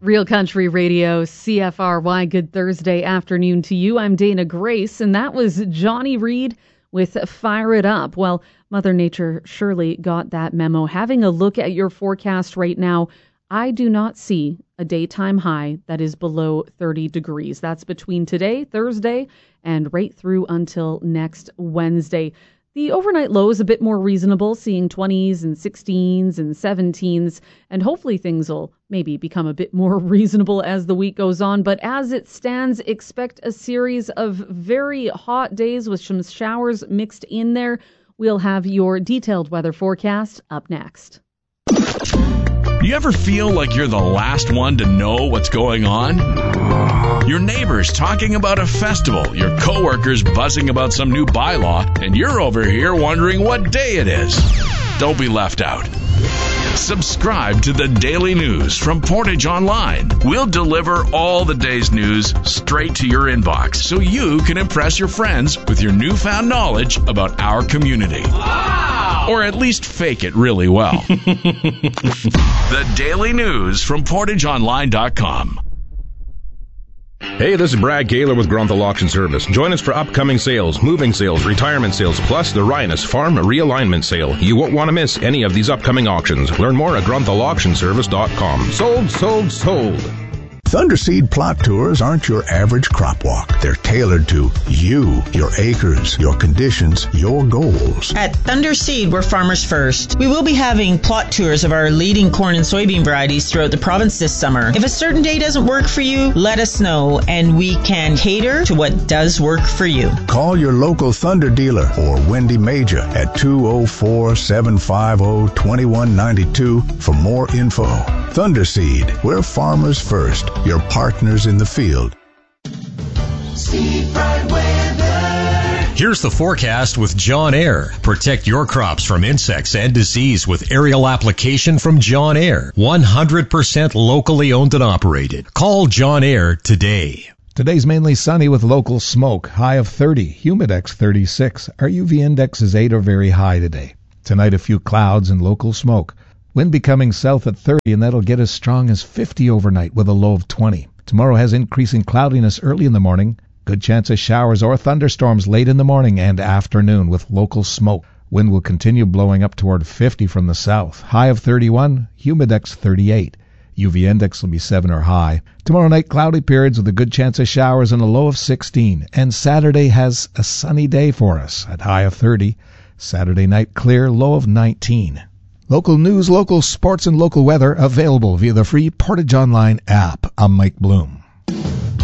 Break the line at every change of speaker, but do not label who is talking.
Real Country Radio, CFRY. Good Thursday afternoon to you. I'm Dana Grace, and that was Johnny Reed with Fire It Up. Well, Mother Nature surely got that memo. Having a look at your forecast right now, I do not see a daytime high that is below 30 degrees. That's between today, Thursday, and right through until next Wednesday. The overnight low is a bit more reasonable, seeing 20s and 16s and 17s, and hopefully things will maybe become a bit more reasonable as the week goes on. But as it stands, expect a series of very hot days with some showers mixed in there. We'll have your detailed weather forecast up next.
You ever feel like you're the last one to know what's going on? Your neighbors talking about a festival, your coworkers buzzing about some new bylaw, and you're over here wondering what day it is. Don't be left out. Subscribe to the Daily News from Portage Online. We'll deliver all the day's news straight to your inbox so you can impress your friends with your newfound knowledge about our community. Wow! Or at least fake it really well. The Daily News from PortageOnline.com.
Hey, this is Brad Kaler with Grunthal Auction Service. Join us for upcoming sales, moving sales, retirement sales, plus the Rhinus Farm Realignment Sale. You won't want to miss any of these upcoming auctions. Learn more at GrunthalAuctionService.com. Sold, sold, sold.
Thunderseed plot tours aren't your average crop walk. They're tailored to you, your acres, your conditions, your goals.
At Thunderseed, we're farmers first. We will be having plot tours of our leading corn and soybean varieties throughout the province this summer. If a certain day doesn't work for you, let us know, and we can cater to what does work for you.
Call your local Thunder dealer or Wendy Major at 204-750-2192 for more info. Thunderseed, we're farmers first. Your partners in the field.
Steve Bright Weather.
Here's the forecast with John Air. Protect your crops from insects and disease with aerial application from John Air. 100% locally owned and operated. Call John Air today.
Today's mainly sunny with local smoke. High of 30. Humidex 36. Our UV index is 8 or very high today. Tonight a few clouds and local smoke. Wind becoming south at 30, and that'll get as strong as 50 overnight with a low of 20. Tomorrow has increasing cloudiness early in the morning. Good chance of showers or thunderstorms late in the morning and afternoon with local smoke. Wind will continue blowing up toward 50 from the south. High of 31, humidex 38. UV index will be 7 or high. Tomorrow night, cloudy periods with a good chance of showers and a low of 16. And Saturday has a sunny day for us at high of 30. Saturday night clear, low of 19. Local news, local sports, and local weather available via the free Portage Online app. I'm Mike Bloom.